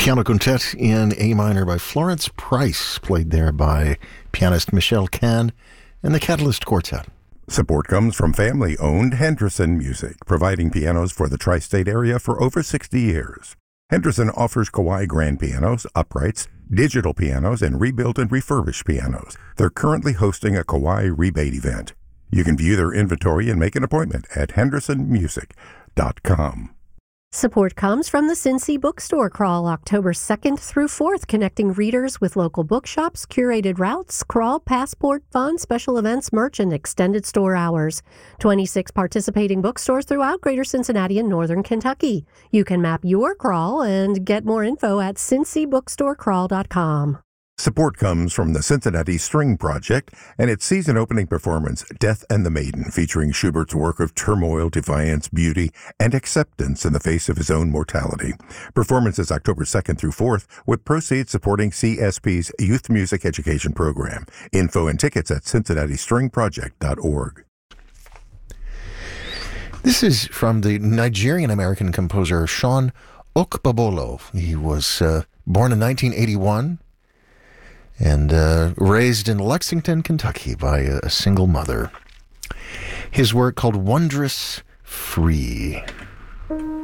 Piano Quintet in A minor by Florence Price, played there by pianist Michelle Kahn and the Catalyst Quartet. Support comes from family-owned Henderson Music, providing pianos for the tri-state area for over 60 years. Henderson offers Kawai grand pianos, uprights, digital pianos, and rebuilt and refurbished pianos. They're currently hosting a Kawai rebate event. You can view their inventory and make an appointment at hendersonmusic.com. Support comes from the Cincy Bookstore Crawl, October 2nd through 4th, connecting readers with local bookshops, curated routes, crawl, passport, fun, special events, merch, and extended store hours. 26 participating bookstores throughout Greater Cincinnati and Northern Kentucky. You can map your crawl and get more info at cincybookstorecrawl.com. Support comes from the Cincinnati String Project and its season-opening performance, Death and the Maiden, featuring Schubert's work of turmoil, defiance, beauty, and acceptance in the face of his own mortality. Performance is October 2nd through 4th, with proceeds supporting CSP's Youth Music Education Program. Info and tickets at cincinnatistringproject.org. This is from the Nigerian-American composer Sean Okpebholo. He was born in 1981. And raised in Lexington, Kentucky by a single mother. His work called Wondrous Free.